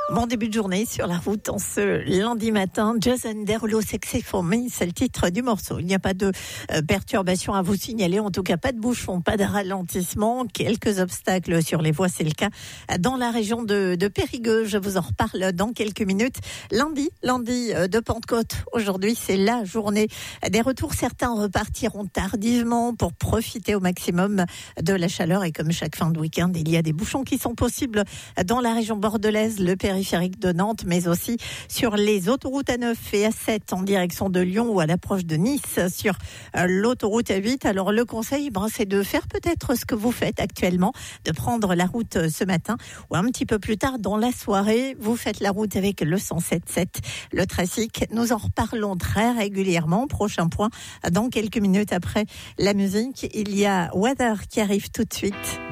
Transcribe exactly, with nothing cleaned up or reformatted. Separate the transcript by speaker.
Speaker 1: Bon début de journée sur la route en ce lundi matin. Jason Derulo, Sexy for Me, c'est le titre du morceau. Il n'y a pas de euh, perturbation à vous signaler, en tout cas pas de bouchons, pas de ralentissement, quelques obstacles sur les voies, c'est le cas dans la région de, de Périgueux. Je vous en reparle dans quelques minutes. Lundi, lundi de Pentecôte, aujourd'hui c'est la journée des retours. Certains repartiront tardivement pour profiter au maximum de la chaleur et comme chaque fin de week-end, il y a des bouchons qui sont possibles dans la région bordelaise, le périphérique de Nantes, mais aussi sur les autoroutes A neuf et A sept en direction de Lyon ou à l'approche de Nice sur euh, l'autoroute A huit. Alors le conseil, ben, c'est de faire peut-être ce que vous faites actuellement, de prendre la route euh, ce matin ou un petit peu plus tard dans la soirée. Vous faites la route avec le cent sept virgule sept, le trafic. Nous en reparlons très régulièrement. Prochain point, dans quelques minutes après la musique, il y a Weather qui arrive tout de suite.